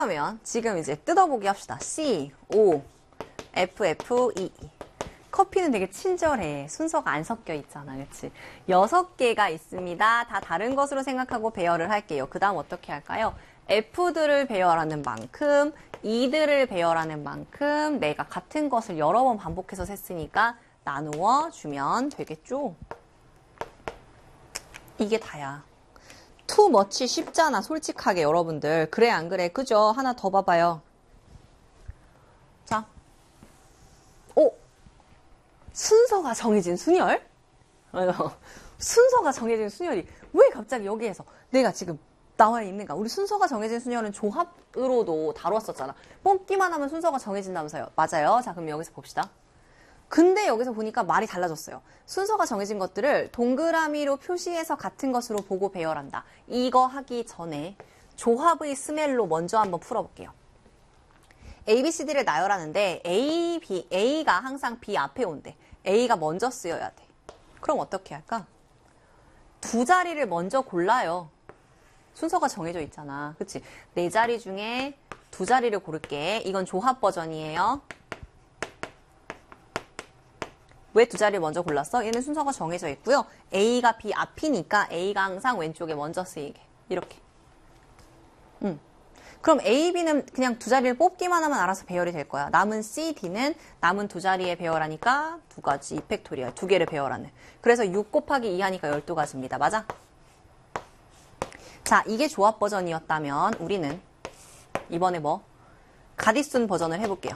그러면 지금 이제 뜯어보기 합시다. C, O, F, F, E. 커피는 되게 친절해. 순서가 안 섞여 있잖아. 그치? 6개가 있습니다. 다 다른 것으로 생각하고 배열을 할게요. 그 다음 어떻게 할까요? F들을 배열하는 만큼, E들을 배열하는 만큼 내가 같은 것을 여러 번 반복해서 셌으니까 나누어 주면 되겠죠? 이게 다야. too much 쉽잖아. 솔직하게 여러분들. 그래 안 그래? 그죠? 하나 더 봐봐요. 자. 오! 순서가 정해진 순열? 순서가 정해진 순열이 왜 갑자기 여기에서 내가 지금 나와 있는가? 우리 순서가 정해진 순열은 조합으로도 다뤘었잖아. 뽑기만 하면 순서가 정해진다면서요. 맞아요. 자, 그럼 여기서 봅시다. 근데 여기서 보니까 말이 달라졌어요. 순서가 정해진 것들을 동그라미로 표시해서 같은 것으로 보고 배열한다. 이거 하기 전에 조합의 스멜로 먼저 한번 풀어볼게요. A, B, C, D를 나열하는데 A, B, A가 항상 B 앞에 온대. A가 먼저 쓰여야 돼. 그럼 어떻게 할까? 두 자리를 먼저 골라요. 순서가 정해져 있잖아. 그치? 네 자리 중에 두 자리를 고를게. 이건 조합 버전이에요. 왜 두 자리를 먼저 골랐어? 얘는 순서가 정해져 있고요. A가 B 앞이니까 A가 항상 왼쪽에 먼저 쓰이게. 이렇게. 그럼 A, B는 그냥 두 자리를 뽑기만 하면 알아서 배열이 될 거야. 남은 C, D는 남은 두 자리에 배열하니까 두 가지 이펙토리얼, 두 개를 배열하는. 그래서 6 곱하기 2 하니까 12가지입니다. 맞아? 자, 이게 조합 버전이었다면 우리는 이번에 뭐? 가디슨 버전을 해볼게요.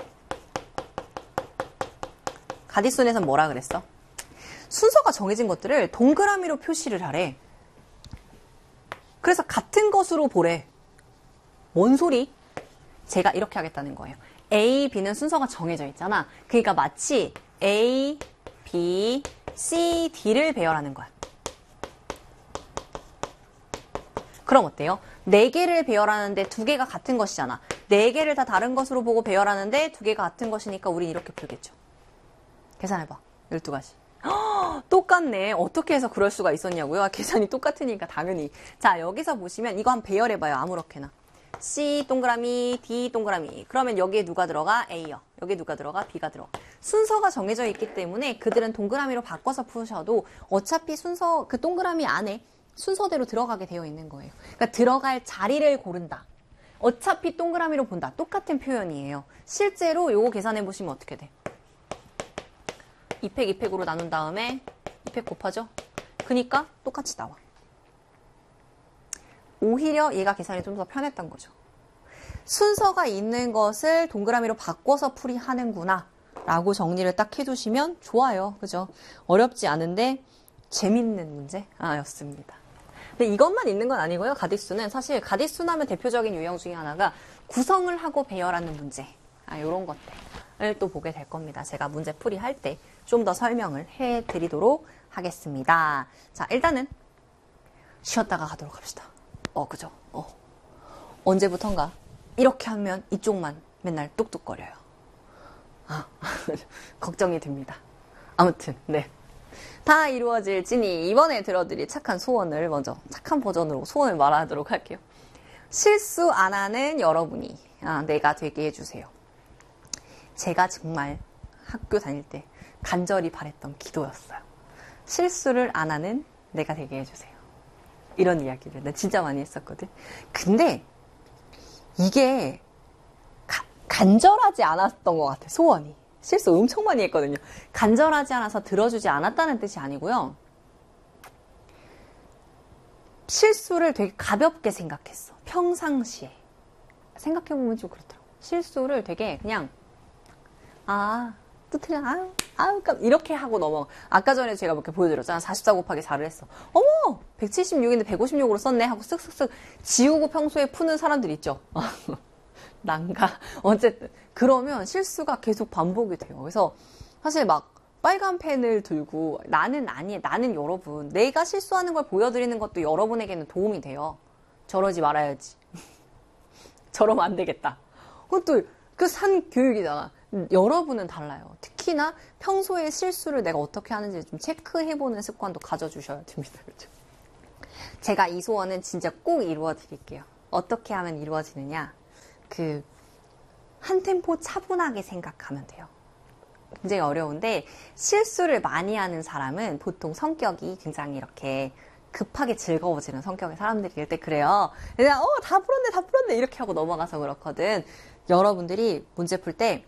가디슨에선 뭐라 그랬어? 순서가 정해진 것들을 동그라미로 표시를 하래. 그래서 같은 것으로 보래. 뭔 소리? 제가 이렇게 하겠다는 거예요. A, B는 순서가 정해져 있잖아. 그러니까 마치 A, B, C, D를 배열하는 거야. 그럼 어때요? 4개를 배열하는데 2개가 같은 것이잖아. 4개를 다 다른 것으로 보고 배열하는데 2개가 같은 것이니까 우린 이렇게 풀겠죠. 계산해봐. 12가지. 똑같네. 어떻게 해서 그럴 수가 있었냐고요? 계산이 똑같으니까 당연히. 자, 여기서 보시면 이거 한번 배열해봐요. 아무렇게나. C 동그라미, D 동그라미. 그러면 여기에 누가 들어가? A요. 여기에 누가 들어가? B가 들어가. 순서가 정해져 있기 때문에 그들은 동그라미로 바꿔서 푸셔도 어차피 순서, 그 동그라미 안에 순서대로 들어가게 되어 있는 거예요. 그러니까 들어갈 자리를 고른다. 어차피 동그라미로 본다. 똑같은 표현이에요. 실제로 요거 계산해보시면 어떻게 돼? 2팩 2팩으로 나눈 다음에 2팩 곱하죠? 그니까 똑같이 나와. 오히려 얘가 계산이 좀 더 편했던 거죠. 순서가 있는 것을 동그라미로 바꿔서 풀이하는구나 라고 정리를 딱 해두시면 좋아요. 그죠? 어렵지 않은데 재밌는 문제였습니다. 근데 이것만 있는 건 아니고요. 가디수는 사실 가디수 하면 대표적인 유형 중에 하나가 구성을 하고 배열하는 문제. 이런 것들을 또 보게 될 겁니다. 제가 문제 풀이할 때 좀 더 설명을 해드리도록 하겠습니다. 자, 일단은 쉬었다가 가도록 합시다. 그죠? 언제부턴가 이렇게 하면 이쪽만 맨날 뚝뚝거려요. 걱정이 됩니다. 아무튼, 네. 다 이루어질지니 이번에 들어드릴 착한 소원을 먼저 착한 버전으로 소원을 말하도록 할게요. 실수 안 하는 여러분이 내가 되게 해주세요. 제가 정말 학교 다닐 때 간절히 바랬던 기도였어요. 실수를 안 하는 내가 되게 해주세요. 이런 이야기를 나 진짜 많이 했었거든. 근데 이게 간절하지 않았던 것 같아. 소원이. 실수 엄청 많이 했거든요. 간절하지 않아서 들어주지 않았다는 뜻이 아니고요. 실수를 되게 가볍게 생각했어. 평상시에. 생각해보면 좀 그렇더라고. 실수를 되게 그냥 또 틀려. 이렇게 하고 넘어가. 아까 전에 제가 이렇게 보여드렸잖아. 44 곱하기 4를 했어. 어머! 176인데 156으로 썼네? 하고 쓱쓱쓱 지우고 평소에 푸는 사람들 있죠. 난가? 어쨌든. 그러면 실수가 계속 반복이 돼요. 그래서 사실 막 빨간 펜을 들고 나는 여러분. 내가 실수하는 걸 보여드리는 것도 여러분에게는 도움이 돼요. 저러지 말아야지. 저러면 안 되겠다. 그것도 그 산 교육이잖아. 여러분은 달라요. 특히나 평소에 실수를 내가 어떻게 하는지 좀 체크해보는 습관도 가져주셔야 됩니다. 그렇죠? 제가 이 소원은 진짜 꼭 이루어 드릴게요. 어떻게 하면 이루어지느냐? 한 템포 차분하게 생각하면 돼요. 굉장히 어려운데 실수를 많이 하는 사람은 보통 성격이 굉장히 이렇게 급하게 즐거워지는 성격의 사람들일 때 그래요. 그냥 다 풀었네 이렇게 하고 넘어가서 그렇거든. 여러분들이 문제 풀 때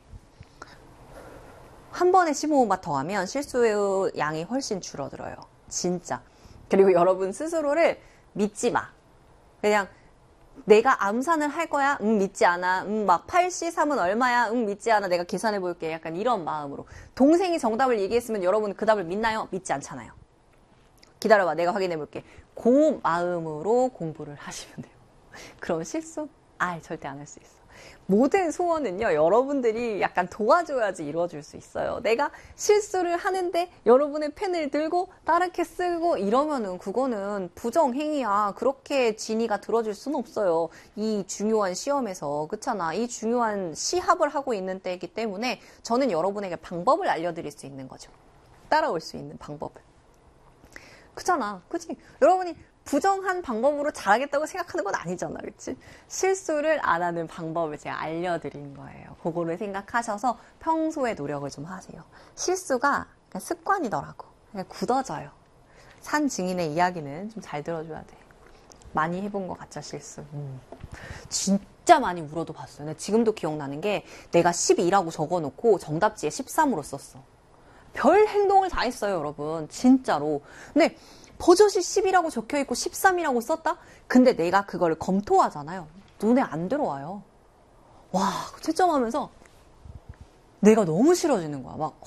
한 번에 15분만 더 하면 실수의 양이 훨씬 줄어들어요. 진짜. 그리고 여러분 스스로를 믿지 마. 그냥 내가 암산을 할 거야? 믿지 않아. 막 8C3은 얼마야? 믿지 않아. 내가 계산해 볼게. 약간 이런 마음으로. 동생이 정답을 얘기했으면 여러분 그 답을 믿나요? 믿지 않잖아요. 기다려봐. 내가 확인해 볼게. 그 마음으로 공부를 하시면 돼요. 그럼 실수? 절대 안 할 수 있어. 모든 소원은요, 여러분들이 약간 도와줘야지 이루어질 수 있어요. 내가 실수를 하는데 여러분의 펜을 들고 다르게 쓰고 이러면은 그거는 부정행위야. 그렇게 진이가 들어줄 수는 없어요. 이 중요한 시험에서. 그렇잖아. 이 중요한 시합을 하고 있는 때이기 때문에 저는 여러분에게 방법을 알려드릴 수 있는 거죠. 따라올 수 있는 방법을. 그렇잖아. 그치? 여러분이 부정한 방법으로 잘하겠다고 생각하는 건 아니잖아. 그치? 실수를 안 하는 방법을 제가 알려드린 거예요. 그거를 생각하셔서 평소에 노력을 좀 하세요. 실수가 그냥 습관이더라고. 그냥 굳어져요. 산 증인의 이야기는 좀 잘 들어줘야 돼. 많이 해본 것 같죠, 실수. 진짜 많이 울어도 봤어요. 근데 지금도 기억나는 게 내가 12라고 적어놓고 정답지에 13으로 썼어. 별 행동을 다 했어요, 여러분. 진짜로. 근데 버젓이 10이라고 적혀있고 13이라고 썼다? 근데 내가 그걸 검토하잖아요. 눈에 안 들어와요. 와, 채점하면서 내가 너무 싫어지는 거야. 막,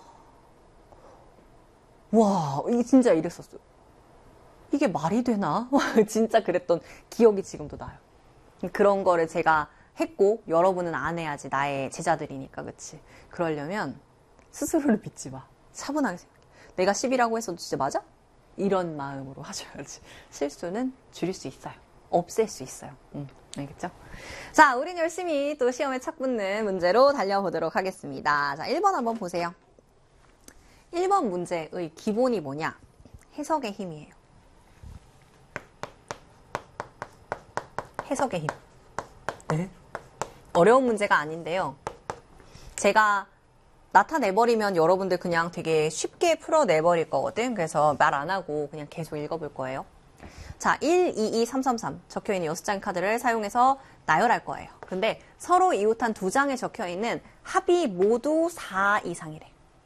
와, 이게 진짜 이랬었어요. 이게 말이 되나? 진짜 그랬던 기억이 지금도 나요. 그런 거를 제가 했고, 여러분은 안 해야지. 나의 제자들이니까, 그치? 그러려면 스스로를 믿지 마. 차분하게 생각해. 내가 10이라고 했어도 진짜 맞아? 이런 마음으로 하셔야지. 실수는 줄일 수 있어요. 없앨 수 있어요. 알겠죠? 자, 우린 열심히 또 시험에 착 붙는 문제로 달려보도록 하겠습니다. 자, 1번 한번 보세요. 1번 문제의 기본이 뭐냐? 해석의 힘이에요. 해석의 힘. 네? 어려운 문제가 아닌데요. 제가 나타내버리면 여러분들 그냥 되게 쉽게 풀어내버릴 거거든. 그래서 말 안 하고 그냥 계속 읽어볼 거예요. 자, 1, 2, 2, 3, 3, 3 적혀있는 6장의 카드를 사용해서 나열할 거예요. 근데 서로 이웃한 2장에 적혀있는 합이 모두 4 이상이래.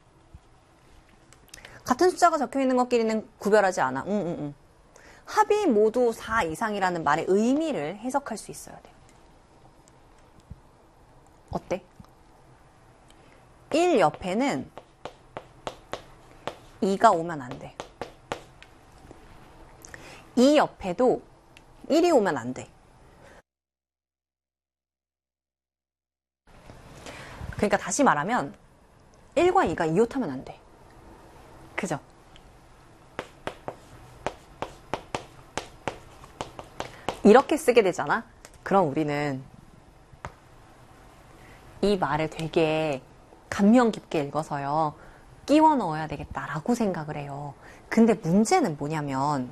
같은 숫자가 적혀있는 것끼리는 구별하지 않아. 합이 모두 4 이상이라는 말의 의미를 해석할 수 있어야 돼요. 어때? 1 옆에는 2가 오면 안 돼. 2 옆에도 1이 오면 안 돼. 그러니까 다시 말하면 1과 2가 이웃하면 안 돼. 그죠? 이렇게 쓰게 되잖아? 그럼 우리는 이 말을 되게 감명 깊게 읽어서요. 끼워 넣어야 되겠다라고 생각을 해요. 근데 문제는 뭐냐면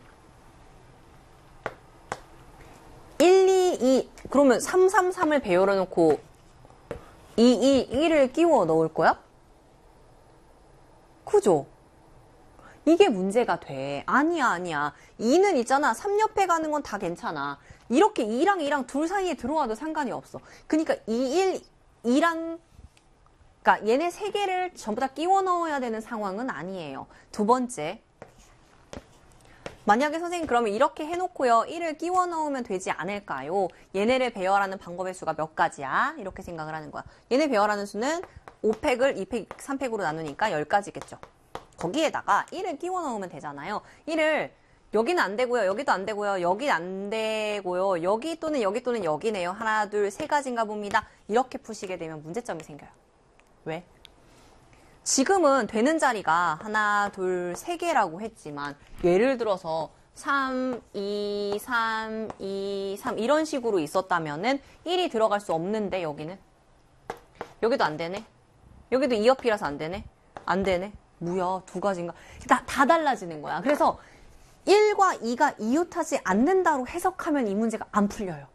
1, 2, 2 그러면 3, 3, 3을 배열해 놓고 2, 2, 1을 끼워 넣을 거야? 그죠? 이게 문제가 돼. 아니야. 2는 있잖아. 3 옆에 가는 건 다 괜찮아. 이렇게 2랑 2랑 둘 사이에 들어와도 상관이 없어. 그러니까 2, 1, 2랑 그러니까 얘네 세 개를 전부 다 끼워 넣어야 되는 상황은 아니에요. 두 번째, 만약에 선생님 그러면 이렇게 해놓고요. 1을 끼워 넣으면 되지 않을까요? 얘네를 배열하는 방법의 수가 몇 가지야? 이렇게 생각을 하는 거야. 얘네 배열하는 수는 5팩을 2팩, 3팩으로 나누니까 10가지겠죠. 거기에다가 1을 끼워 넣으면 되잖아요. 1을 여기는 안 되고요. 여기도 안 되고요. 여기 안 되고요. 여기 또는 여기네요. 하나, 둘, 세 가지인가 봅니다. 이렇게 푸시게 되면 문제점이 생겨요. 왜? 지금은 되는 자리가 하나, 둘, 세 개라고 했지만 예를 들어서 3, 2, 3, 2, 3 이런 식으로 있었다면은 1이 들어갈 수 없는데 여기는? 여기도 안 되네? 여기도 2옆이라서 안 되네? 안 되네? 뭐야, 두 가지인가? 다 달라지는 거야. 그래서 1과 2가 이웃하지 않는다로 해석하면 이 문제가 안 풀려요.